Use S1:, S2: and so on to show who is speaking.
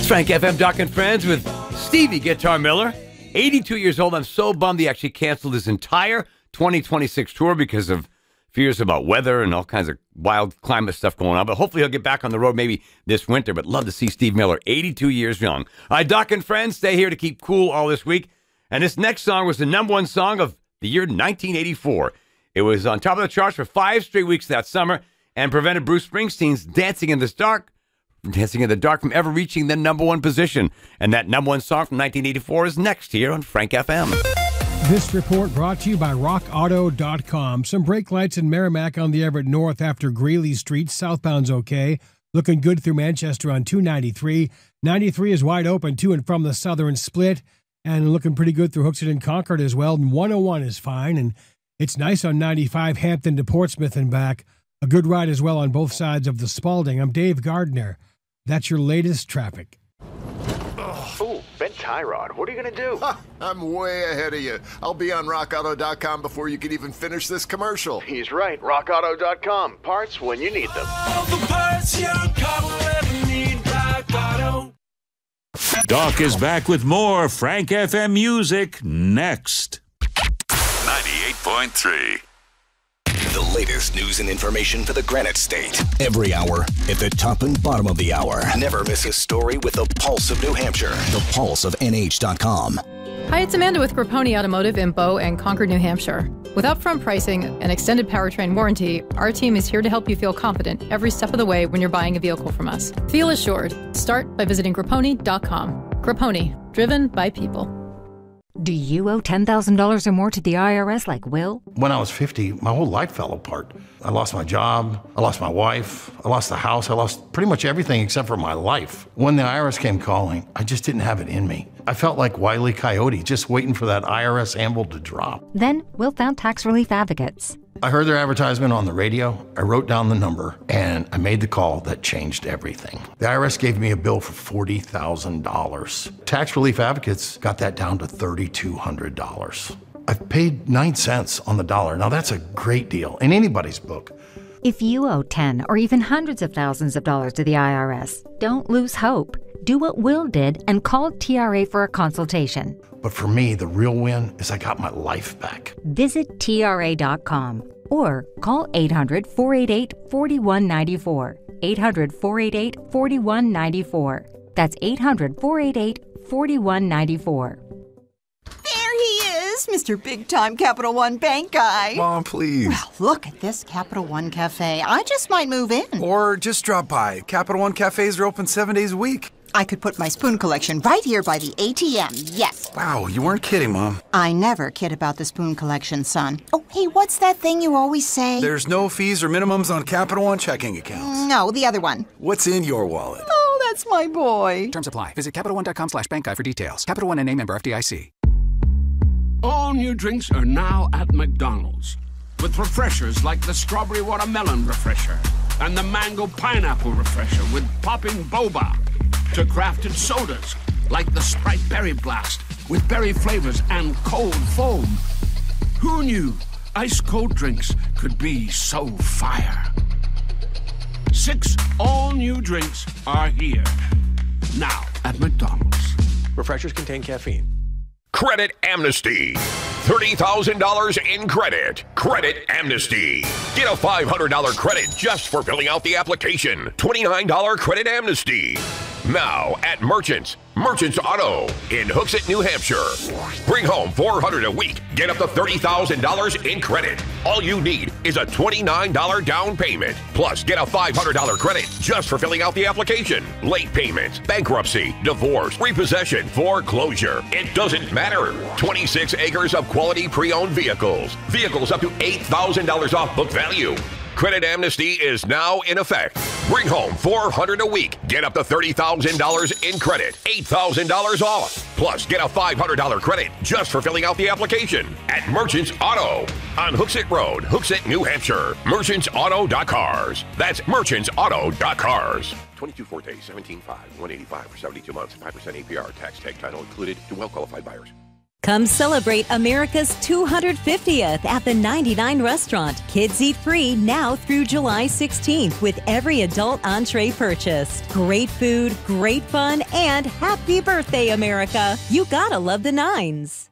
S1: Frank FM, Doc and Friends with Stevie Guitar Miller. 82 years old. I'm so bummed he actually canceled his entire 2026 tour because of fears about weather and all kinds of wild climate stuff going on. But hopefully he'll get back on the road maybe this winter. But love to see Steve Miller, 82 years young. All right, Doc and Friends, stay here to keep cool all this week. And this next song was the number one song of the year 1984. It was on top of the charts for 5 straight weeks that summer and prevented Bruce Springsteen's Dancing in the Dark from ever reaching the number one position. And that number one song from 1984 is next here on Frank FM.
S2: This report brought to you by RockAuto.com. Some brake lights in Merrimack on the Everett North after Greeley Street. Southbound's okay. Looking good through Manchester on 293. 93 is wide open to and from the southern split. And looking pretty good through Hooksett and Concord as well. And 101 is fine. And it's nice on 95, Hampton to Portsmouth and back. A good ride as well on both sides of the Spalding. I'm Dave Gardner. That's your latest traffic.
S3: Ooh, Ben Tyrod, what are you going to do?
S4: I'm way ahead of you. I'll be on RockAuto.com before you can even finish this commercial.
S3: He's right, RockAuto.com. Parts when you need them.
S5: All the parts your car will ever need, Rock Auto.
S6: Doc is back with more Frank FM music next.
S7: 98.3.
S8: The latest news and information for the Granite State. Every hour at the top and bottom of the hour. Never miss a story with the Pulse of New Hampshire. The Pulse of NH.com.
S9: Hi, it's Amanda with Grapponi Automotive in Bow and Concord, New Hampshire. With upfront pricing and extended powertrain warranty, our team is here to help you feel confident every step of the way when you're buying a vehicle from us. Feel assured. Start by visiting Grapponi.com. Grapponi, driven by people.
S10: Do you owe $10,000 or more to the IRS like Will?
S11: When I was 50, my whole life fell apart. I lost my job, I lost my wife, I lost the house, I lost pretty much everything except for my life. When the IRS came calling, I just didn't have it in me. I felt like Wile E. Coyote, just waiting for that IRS anvil to drop.
S10: Then Will found Tax Relief Advocates.
S11: I heard their advertisement on the radio, I wrote down the number, and I made the call that changed everything. The IRS gave me a bill for $40,000. Tax Relief Advocates got that down to $3,200. I've paid 9 cents on the dollar. Now that's a great deal in anybody's book.
S10: If you owe 10 or even hundreds of thousands of dollars to the IRS, don't lose hope. Do what Will did and call TRA for a consultation.
S11: But for me, the real win is I got my life back.
S10: Visit TRA.com or call 800-488-4194. 800-488-4194. That's 800-488-4194.
S12: There he is, Mr. Big Time Capital One Bank guy.
S13: Mom, please.
S12: Well, look at this Capital One Cafe. I just might move in.
S13: Or just drop by. Capital One Cafes are open 7 days a week.
S12: I could put my spoon collection right here by the ATM, yes.
S13: Wow, you weren't kidding, Mom.
S12: I never kid about the spoon collection, son. Oh, hey, what's that thing you always say?
S13: There's no fees or minimums on Capital One checking accounts.
S12: No, the other one.
S13: What's in your wallet?
S12: Oh, that's my boy.
S14: Terms apply. Visit CapitalOne.com/bankguy for details. Capital One and member FDIC.
S15: All new drinks are now at McDonald's, with refreshers like the Strawberry Watermelon Refresher and the Mango Pineapple Refresher with popping boba, to crafted sodas like the Sprite Berry Blast with berry flavors and cold foam. Who knew ice-cold drinks could be so fire? 6 all-new drinks are here, now at McDonald's.
S3: Refreshers contain caffeine.
S16: Credit Amnesty. $30,000 in credit. Credit Amnesty. Get a $500 credit just for filling out the application. $29 credit amnesty. Now at Merchants Auto in Hooksett, New Hampshire. Bring home $400 a week. Get up to $30,000 in credit. All you need is a $29 down payment. Plus, get a $500 credit just for filling out the application. Late payments, bankruptcy, divorce, repossession, foreclosure. It doesn't matter. 26 acres of quality pre-owned vehicles. Vehicles up to $8,000 off book value. Credit Amnesty is now in effect. Bring home $400 a week. Get up to $30,000 in credit. $8,000 off. Plus, get a $500 credit just for filling out the application at Merchants Auto on Hooksett Road, Hooksett, New Hampshire. MerchantsAuto.cars. That's MerchantsAuto.cars.
S17: 22 Forte, 17.5, 185 for 72 months, 5% APR, tax tag title included to well-qualified buyers.
S7: Come celebrate America's 250th at the 99 Restaurant. Kids eat free now through July 16th with every adult entree purchased. Great food, great fun, and happy birthday, America. You gotta love the Nines.